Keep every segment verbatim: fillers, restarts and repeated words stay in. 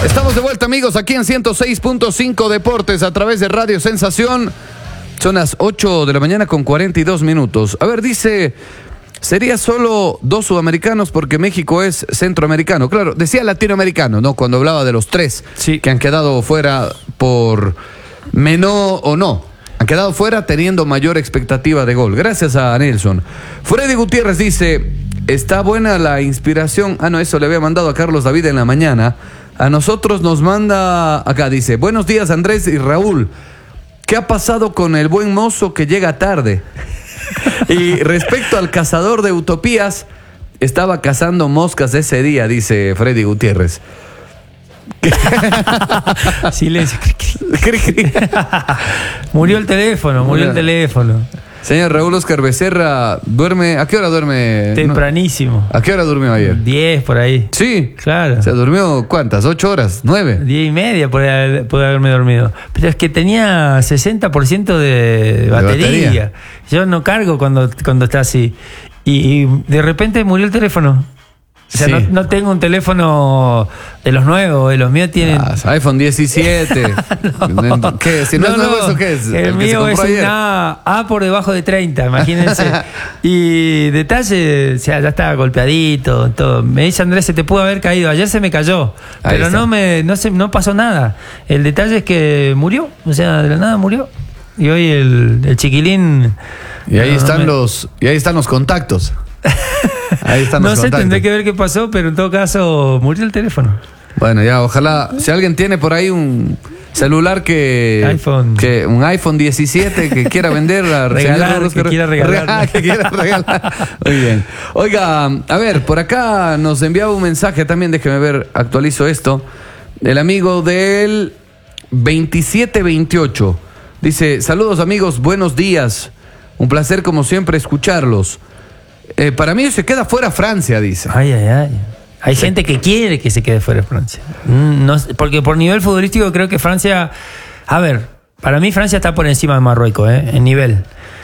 Estamos de vuelta, amigos, aquí en ciento seis punto cinco Deportes a través de Radio Sensación. Son las ocho de la mañana con cuarenta y dos minutos. A ver, dice, sería solo dos sudamericanos porque México es centroamericano. Claro, decía latinoamericano, ¿no? Cuando hablaba de los tres sí. que han quedado fuera por menor o no. Han quedado fuera teniendo mayor expectativa de gol. Gracias a Nelson. Freddy Gutiérrez dice, está buena la inspiración. Ah, no, eso le había mandado a Carlos David en la mañana. A nosotros nos manda acá, dice, buenos días Andrés y Raúl. ¿Qué ha pasado con el buen mozo que llega tarde? Y respecto al cazador de utopías, estaba cazando moscas ese día, dice Freddy Gutiérrez. Silencio. Murió el teléfono, murió el teléfono. Señor Raúl Oscar Becerra, ¿duerme? ¿A qué hora duerme? Tempranísimo. ¿A qué hora durmió ayer? Diez, por ahí. Sí. Claro. ¿Se durmió cuántas? ¿Ocho horas? ¿Nueve? Diez y media puede, puede haberme dormido. Pero es que tenía sesenta por ciento de batería. de batería. Yo no cargo cuando, cuando está así. Y, y de repente murió el teléfono. O sea, sí. no, no tengo un teléfono de los nuevos, de los míos tienen... Ah, iPhone diecisiete. no. ¿Qué? Si no, no es nuevo, ¿eso qué es? El, el mío es una A por debajo de treinta, imagínense. Y detalle, o sea, ya estaba golpeadito, todo. Me dice Andrés, se te pudo haber caído. Ayer se me cayó, Ahí pero no me no, se, no pasó nada. El detalle es que murió, o sea, de la nada murió. Y hoy el, el chiquilín... Y ahí, no, están no me... los, y ahí están los contactos. Ahí están no los sé, contactos. Tendré que ver qué pasó, pero en todo caso murió el teléfono. Bueno, ya, ojalá, si alguien tiene por ahí un celular que... iPhone. que un iPhone diecisiete que quiera vender... A regalar, que, que quiera regalar. que quiera regalar. Muy bien. Oiga, a ver, por acá nos enviaba un mensaje también, déjeme ver, actualizo esto. El amigo del veintisiete veintiocho. Dice, saludos amigos, buenos días. Un placer como siempre escucharlos. Eh, para mí se queda fuera Francia, dice. Ay, ay, ay. Hay sí. gente que quiere que se quede fuera Francia. No, porque por nivel futbolístico creo que Francia... A ver, para mí Francia está por encima de Marruecos, ¿eh? En nivel.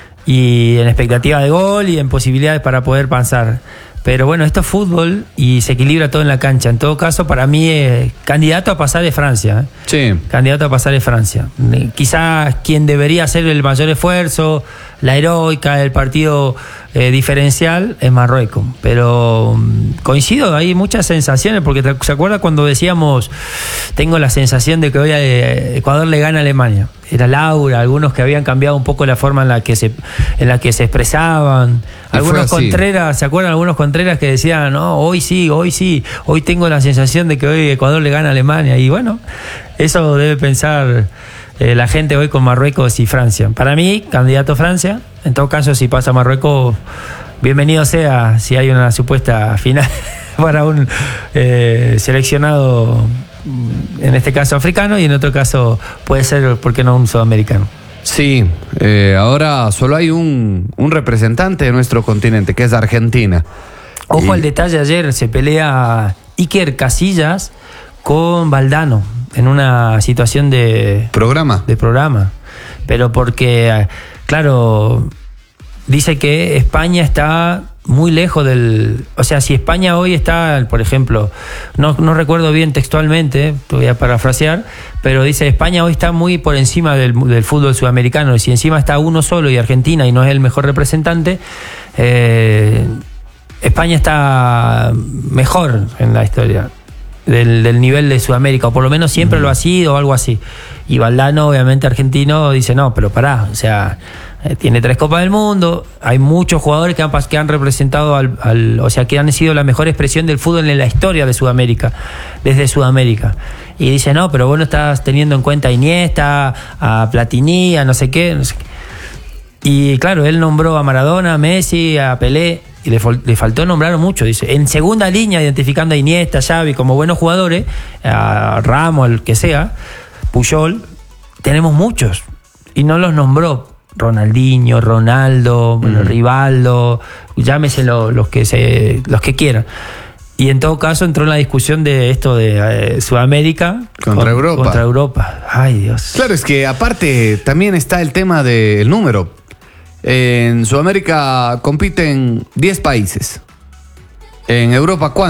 Y en expectativa de gol y en posibilidades para poder pasar. Pero bueno, esto es fútbol y se equilibra todo en la cancha. En todo caso, para mí, eh, candidato a pasar es Francia. ¿eh? Sí. Candidato a pasar es Francia. Eh, quizás quien debería hacer el mayor esfuerzo, la heroica, el partido eh, diferencial, es Marruecos. Pero um, coincido, hay muchas sensaciones, porque te, ¿se acuerda cuando decíamos, tengo la sensación de que hoy eh, Ecuador le gana a Alemania? Era Laura, algunos que habían cambiado un poco la forma en la que se, en la que se expresaban. Algunos Contreras, ¿se acuerdan? Algunos Contreras que decían, no, hoy sí, hoy sí, hoy tengo la sensación de que hoy Ecuador le gana a Alemania. Y bueno, eso debe pensar eh, la gente hoy con Marruecos y Francia. Para mí, candidato Francia. En todo caso, si pasa Marruecos, bienvenido sea si hay una supuesta final para un eh, seleccionado, en este caso africano, y en otro caso puede ser, ¿por qué no, un sudamericano? Sí, eh, ahora solo hay un, un representante de nuestro continente, que es Argentina. Ojo y... al detalle, ayer se pelea Iker Casillas con Valdano en una situación de programa. De programa. Pero porque, claro, dice que España está muy lejos del... O sea, si España hoy está, por ejemplo, no, no recuerdo bien textualmente, te voy a parafrasear, pero dice, España hoy está muy por encima del, del fútbol sudamericano, y si encima está uno solo y Argentina y no es el mejor representante, eh, España está mejor en la historia del, del nivel de Sudamérica, o por lo menos siempre mm. lo ha sido o algo así. Y Valdano, obviamente argentino, dice, no, pero pará, o sea... Tiene tres Copas del Mundo, hay muchos jugadores que han, que han representado, al, al, o sea, que han sido la mejor expresión del fútbol en la historia de Sudamérica, desde Sudamérica. Y dice, no, pero vos no estás teniendo en cuenta a Iniesta, a Platini, a no sé qué, no sé qué. Y claro, él nombró a Maradona, a Messi, a Pelé, y le, le faltó nombrar mucho, dice. En segunda línea, identificando a Iniesta, Xavi como buenos jugadores, a Ramos, el que sea, Puyol, tenemos muchos, y no los nombró. Ronaldinho, Ronaldo, bueno, mm. Rivaldo, llámese lo, los que se, los que quieran. Y en todo caso entró en la discusión de esto de eh, Sudamérica contra con, Europa. Contra Europa. Ay, Dios. Claro, es que aparte también está el tema del número. En Sudamérica compiten diez países. En Europa, ¿cuántos?